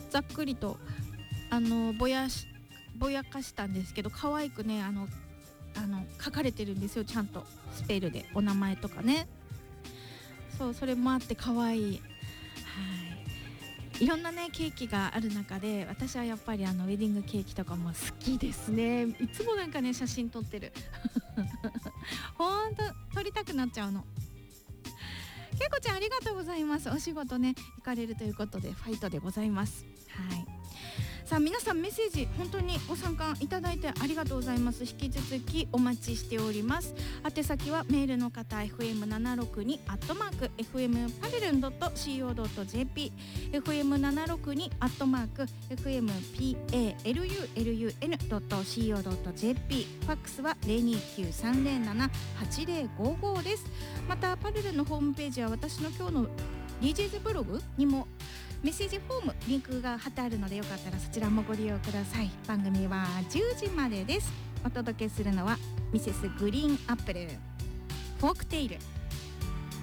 ざっくりとぼやかしたんですけど、可愛くね書かれてるんですよ、ちゃんとスペルでお名前とかね。そう、それもあって可愛い。いろんなねケーキがある中で、私はやっぱりウェディングケーキとかも好きですね。いつもなんかね写真撮ってるほんと撮りたくなっちゃうの。けいこちゃんありがとうございます。お仕事ね行かれるということでファイトでございます。はい。さあ皆さんメッセージ本当にご参加いただいてありがとうございます。引き続きお待ちしております。宛先はメールの方 fm762@fmparallel.co.jp fm762@fmparallun.co.jp ファックスは 029-307-8055 です。またパルルのホームページは私の今日の DJs ブログにもメッセージフォームリンクが貼ってあるので、よかったらそちらもご利用ください。番組は10時までです。お届けするのはミセスグリーンアップルフォークテイル。